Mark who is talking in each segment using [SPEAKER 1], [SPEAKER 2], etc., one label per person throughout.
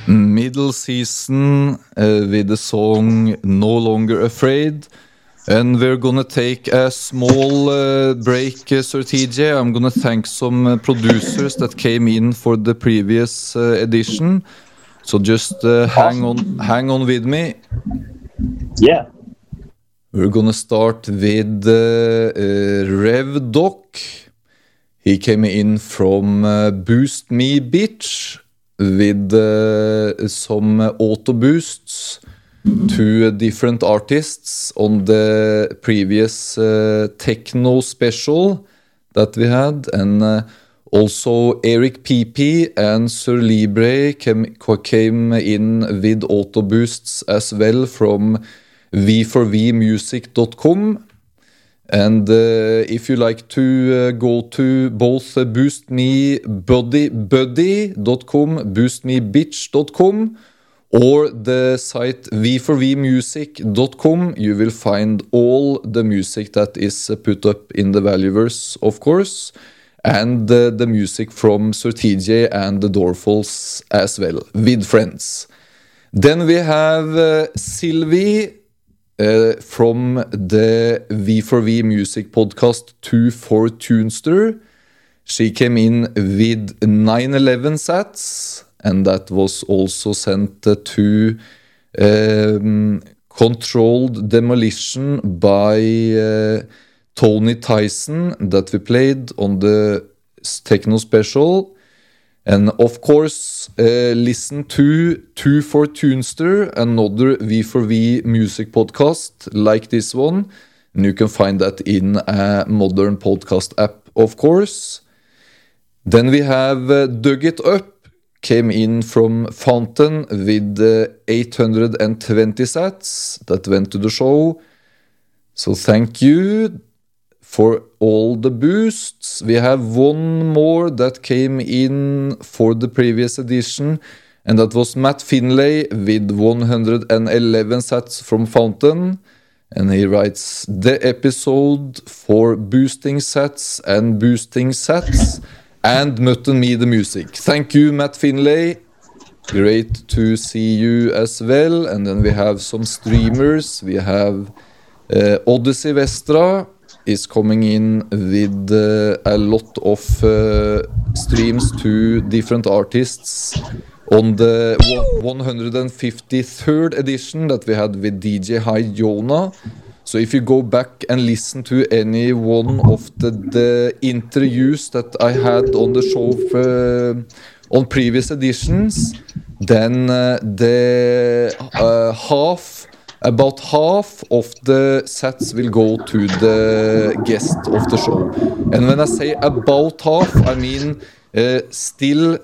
[SPEAKER 1] middle season with the song No Longer Afraid. And we're gonna take a small break, Sir TJ. I'm gonna thank some producers that came in for the previous edition. So just hang on with me.
[SPEAKER 2] Yeah.
[SPEAKER 1] We're gonna start with Rev Doc. He came in from Boost Me Bitch with some auto boosts to different artists on the previous techno special that we had, and also Eric PP and Sir Libre came in with auto boosts as well from v4vmusic.com. And if you like to go to both boostmebuddy.com, boostmebitch.com, or the site v4vmusic.com, you will find all the music that is put up in the Valueverse, of course, and the music from Sir TJ and the Dorfals as well, with friends. Then we have Sylvie from the V4V Music podcast 2 for Tunester. She came in with 911 sats, and that was also sent to Controlled Demolition by Tony Tyson that we played on the techno special. And of course, listen to 2 for Tunester, another V4V music podcast like this one. And you can find that in a modern podcast app, of course. Then we have Dug It Up, came in from Fountain with 820 sats that went to the show. So thank you for all the boosts. We have one more that came in for the previous edition, and that was Matt Finlay with 111 sats from Fountain. And he writes, the episode for boosting sats and Mutton Me the music. Thank you, Matt Finlay. Great to see you as well. And then we have some streamers. We have Odyssey Vestra is coming in with a lot of streams to different artists on the 153rd edition that we had with DJ High Jonah. So if you go back and listen to any one of the interviews that I had on the show on previous editions, then about half of the sets will go to the guest of the show. And when I say about half, I mean still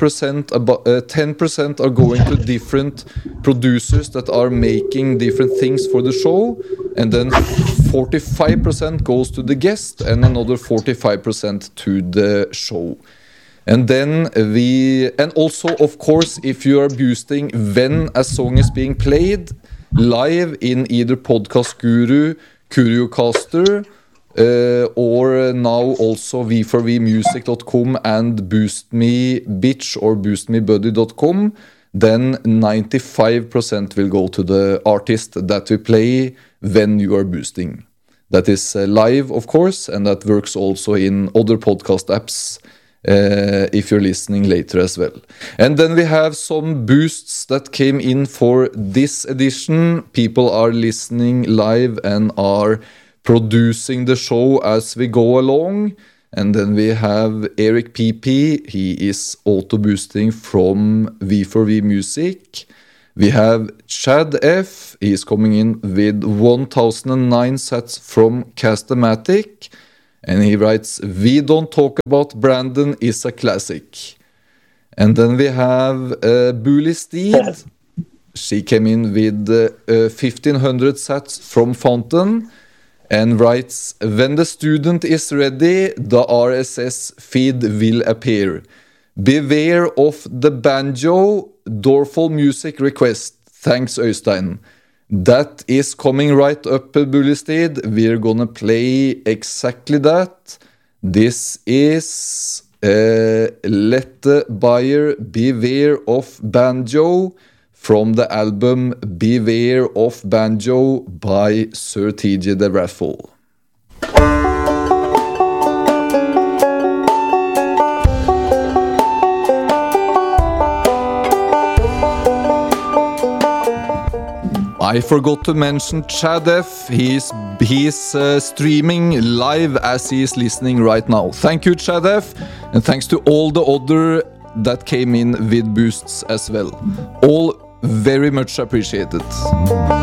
[SPEAKER 1] 10% are going to different producers that are making different things for the show, and then 45% goes to the guest and another 45% to the show. And then and also, of course, if you are boosting when a song is being played live in either Podcast Guru, Curiocaster, or now also v4vmusic.com and Boost Me Bitch or boostmebuddy.com, then 95% will go to the artist that we play when you are boosting. That is live, of course, and that works also in other podcast apps if you're listening later as well. And then we have some boosts that came in for this edition. People are listening live and are producing the show as we go along. And then we have Eric PP. He is auto boosting from V4V Music. We have Chad F. He is coming in with 1009 sets from Castamatic. And he writes, "We don't talk about Brandon is a classic." And then we have Bully Steed. She came in with 1500 sats from Fountain and writes, "When the student is ready, the RSS feed will appear. Beware of the banjo, Dorfal music request. Thanks, Øystein." That is coming right up, Bullesteed. We're gonna play exactly that. This is Let the buyer beware of banjo from the album Beware of Banjo by Sir T.J. de Raffle. I forgot to mention Chad F. He's streaming live as he is listening right now. Thank you, Chad F. And thanks to all the other that came in with boosts as well. All very much appreciated.